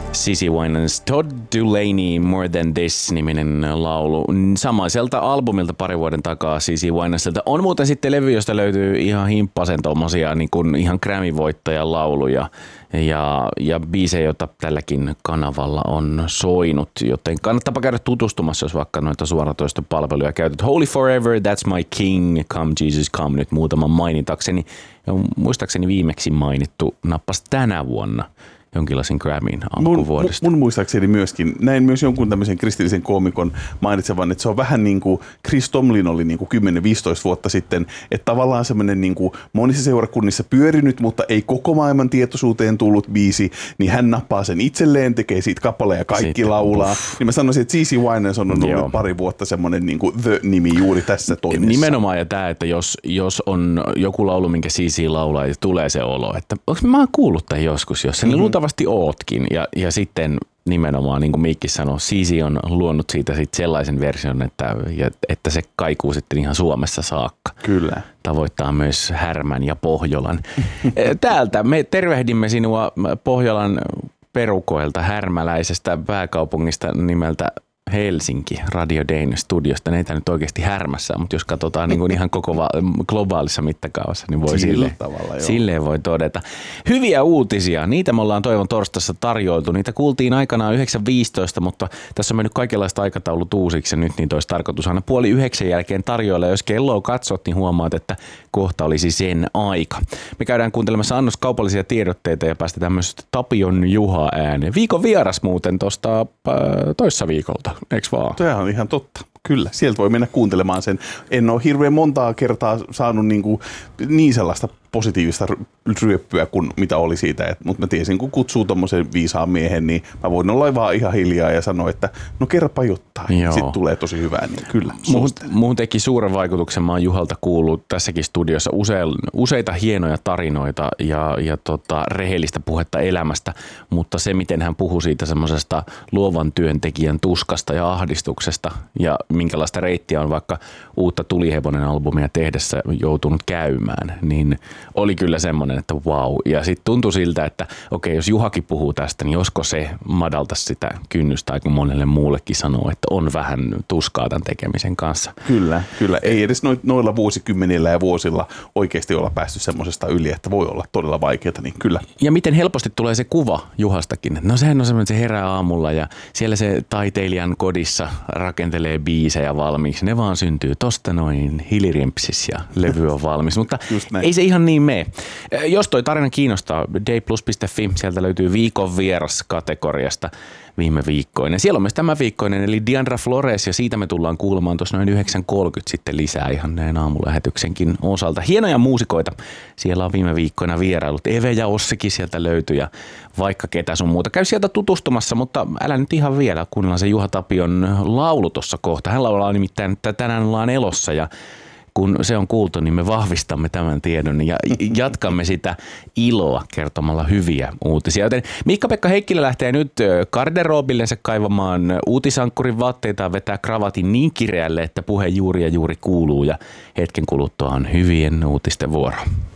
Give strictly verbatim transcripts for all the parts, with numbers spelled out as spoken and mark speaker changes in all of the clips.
Speaker 1: Cici Winans Todd Dulaney More Than This-niminen laulu. Samaiselta albumilta pari vuoden takaa Cici Winansilta. On muuten sitten levy, josta löytyy ihan himppasen tommosia niin kuin ihan Grammy-voittajan lauluja ja, ja biisejä, joita tälläkin kanavalla on soinut, joten kannattaapa käydä tutustumassa, jos vaikka noita suoratoistopalveluja käytät. Holy Forever, That's My King, Come Jesus Come, nyt muutaman mainitakseni. Ja muistaakseni viimeksi mainittu nappas tänä vuonna jonkinlaisen Grammyn alkuvuodesta.
Speaker 2: Mun, mun muistaakseni myöskin, näin myös jonkun tämmöisen kristillisen koomikon mainitsevan, että se on vähän niin kuin Chris Tomlin oli niin kuin kymmenen viisitoista vuotta sitten, että tavallaan semmoinen niin kuin monissa seurakunnissa pyörinyt, mutta ei koko maailman tietoisuuteen tullut biisi, niin hän nappaa sen itselleen, tekee siitä kappaleen ja kaikki sitten laulaa. Uff. Niin mä sanoisin, että Cici Winans on ollut Joo. pari vuotta semmoinen niin kuin The-nimi juuri tässä toimessa.
Speaker 1: Nimenomaan ja tämä, että jos, jos on joku laulu, minkä Cici laulaa, ja tulee se olo, että onko mä oon kuullut tämän joskus, jos mm-hmm. luultavasti ootkin. Ja, ja sitten nimenomaan, niin kuin Miikki sanoi, Cici on luonut siitä sit sellaisen version, että, että se kaikuu sitten ihan Suomessa saakka.
Speaker 2: Kyllä.
Speaker 1: Tavoittaa myös Härmän ja Pohjolan. Täältä me tervehdimme sinua Pohjolan perukoilta, härmäläisestä pääkaupungista nimeltä Helsinki Radio Dayn studiosta. Neitä nyt oikeasti Härmässä, mutta jos katsotaan niin kuin ihan koko va- globaalissa mittakaavassa, niin voi silleen, silleen voi todeta. Hyviä uutisia, niitä me ollaan Toivon torstaissa tarjoiltu. Niitä kuultiin aikanaan yhdeksän viisitoista, mutta tässä on mennyt kaikenlaista aikataulut uusiksi ja nyt niitä olisi tarkoitus aina puoli yhdeksän jälkeen tarjoilla. Jos kelloa katsot, niin huomaat, että kohta olisi sen aika. Me käydään kuuntelemassa annos kaupallisia tiedotteita ja päästetään myös Tapion Juha ääneen. Viikon vieras muuten tuosta äh, toissa viikolta. Eiks vaan?
Speaker 2: Tämä on ihan totta. Kyllä, sieltä voi mennä kuuntelemaan sen. En ole hirveän montaa kertaa saanut niin, kuin, niin sellaista positiivista ryöppyä kuin mitä oli siitä, mutta mä tiesin, kun kutsuu tommosen viisaan miehen, niin mä voin olla vaan ihan hiljaa ja sanoa, että no kerropa jotain. Joo. Sitten tulee tosi hyvää, niin kyllä.
Speaker 1: Muuhun teki suuren vaikutuksen. Mä oon Juhalta kuullut tässäkin studiossa use, useita hienoja tarinoita ja, ja tota, rehellistä puhetta elämästä, mutta se, miten hän puhui siitä semmoisesta luovan työntekijän tuskasta ja ahdistuksesta ja minkälaista reittiä on vaikka uutta Tulihevonen-albumia tehdessä joutunut käymään, niin oli kyllä semmoinen, että vau. Ja sitten tuntui siltä, että okei, jos Juhakin puhuu tästä, niin josko se madaltaisi sitä kynnystä, aika monelle muullekin sanoo, että on vähän tuskaa tämän tekemisen kanssa.
Speaker 2: Kyllä, kyllä. Ei edes noilla vuosikymmenillä ja vuosilla oikeasti olla päästy semmoisesta yli, että voi olla todella vaikeaa, niin kyllä.
Speaker 1: Ja miten helposti tulee se kuva Juhastakin. No sehän on semmoinen, että se herää aamulla ja siellä se taiteilijan kodissa rakentelee biisejä valmiiksi. Ne vaan syntyy tosta noin hilirimpsis ja levy on valmis, mutta ei se ihan niin mene. Jos toi tarina kiinnostaa, dayplus piste fi, sieltä löytyy viikon vieras kategoriasta viime viikkoinen. Siellä on myös tämä viikkoinen, eli Diandra Flores, ja siitä me tullaan kuulemaan tuossa noin yhdeksän kolmekymmentä sitten lisää ihan näin aamulähetyksenkin osalta. Hienoja muusikoita. Siellä on viime viikkoina vierailut. Eve ja Ossikin sieltä löytyy ja vaikka ketä sun muuta. Käy sieltä tutustumassa, mutta älä nyt ihan vielä. Kuunnellaan se Juha Tapion laulu tuossa kohta. Hän laulaa nimittäin, että tänään ollaan elossa ja kun se on kuultu, niin me vahvistamme tämän tiedon ja jatkamme sitä iloa kertomalla hyviä uutisia. Joten Miikka-Pekka Heikkilä lähtee nyt garderobillensa kaivamaan uutisankkurin vaatteita ja vetää kravatin niin kireälle, että puhe juuri ja juuri kuuluu ja hetken kuluttua on hyvien uutisten vuoro.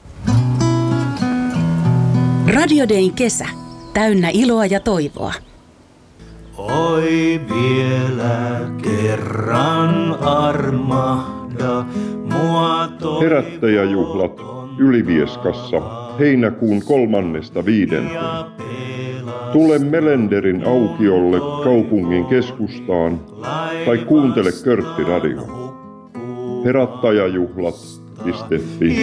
Speaker 3: Radio Dayn kesä. Täynnä iloa ja toivoa.
Speaker 4: Oi vielä kerran armahda mua toivoa.
Speaker 5: Herättäjäjuhlat Ylivieskassa heinäkuun kolmannesta viidenteen. Tule Melenderin aukiolle kaupungin keskustaan tai kuuntele Körtti Radio. Herättäjäjuhlat piste fi.